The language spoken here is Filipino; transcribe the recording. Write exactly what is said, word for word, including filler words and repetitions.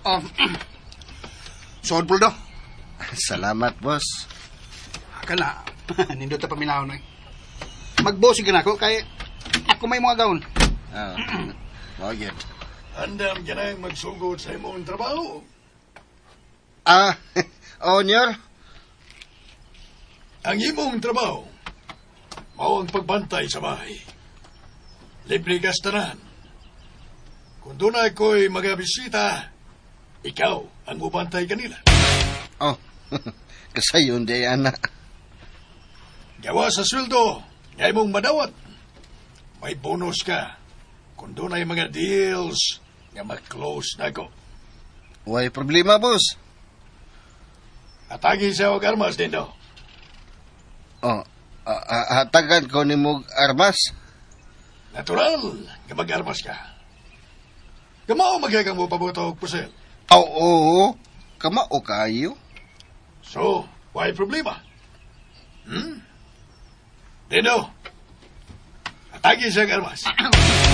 Um, Sod puldo. Salamat, boss. Kana, nindot ta paminaw na. Magbosig na ako, kay ako may mga gaon. Ah, oh, yun. Andam ka na magsugod sa imong trabaho. Ah, oh, Nyor? Ang imong trabaho, mao ang pagbantay sa bahay. Libre gastanan. Kung doon ako'y magabisita, ikaw ang mubantay kanila. Oh, kasayon di, anak. Gawa sa sweldo, ngay mong madawat. May bonus ka kung doon ay mga deals nga mag-close na ko. Way problema, boss. Atagi sa og armas din do. Oh, ah, ah, hatagan ko ni mong armas. Natural nga mag-armas ka. Kamao magyagang mo pabuto og pusel. Oo, oh, oh, kamao kayo. So, why problema? Hmm? Dino, atagi sa og armas.